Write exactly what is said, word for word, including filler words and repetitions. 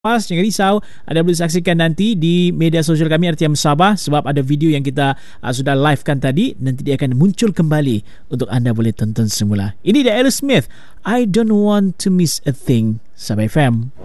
Pas, jangan risau, anda boleh saksikan nanti di media sosial kami R T M Sabah sebab ada video yang kita uh, sudah livekan tadi. Nanti dia akan muncul kembali untuk anda boleh tonton semula. Ini dia Aerosmith, I Don't Want to Miss a Thing. Sabah F M.